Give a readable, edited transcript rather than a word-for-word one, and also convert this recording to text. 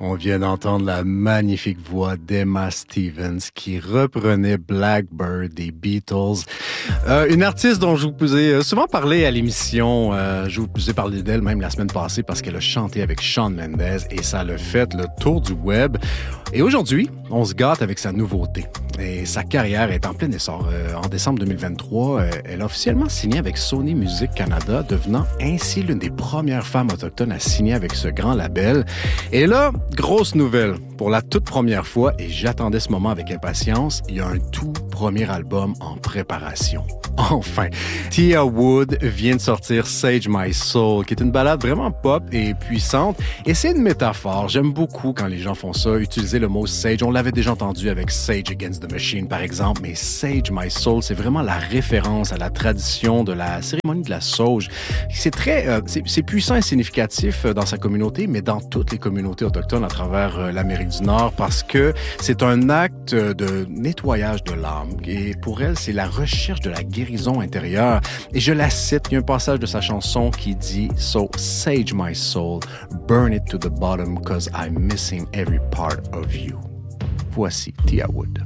On vient d'entendre la magnifique voix d'Emma Stevens qui reprenait Blackbird des Beatles. Une artiste dont je vous ai souvent parlé à l'émission. Je vous ai parlé d'elle même la semaine passée parce qu'elle a chanté avec Shawn Mendes et ça l'a fait le tour du web. Et aujourd'hui, on se gâte avec sa nouveauté. Et sa carrière est en plein essor. En décembre 2023, elle a officiellement signé avec Sony Music Canada, devenant ainsi l'une des premières femmes autochtones à signer avec ce grand label. Et là, grosse nouvelle. Pour la toute première fois, et j'attendais ce moment avec impatience, il y a un tout premier album en préparation. Enfin, Tia Wood vient de sortir Sage My Soul, qui est une ballade vraiment pop et puissante. Et c'est une métaphore. J'aime beaucoup quand les gens font ça, utiliser le mot sage. On l'avait déjà entendu avec Sage Against the Machine, par exemple, mais Sage My Soul, c'est vraiment la référence à la tradition de la cérémonie de la sauge. C'est très, c'est puissant et significatif dans sa communauté, mais dans toutes les communautés autochtones à travers l'Amérique du Nord, parce que c'est un acte de nettoyage de l'âme. Et pour elle, c'est la recherche de la guérison intérieure. Et je la cite, il y a un passage de sa chanson qui dit « So sage my soul, burn it to the bottom, 'cause I'm missing every part of you ». Voici Tia Wood.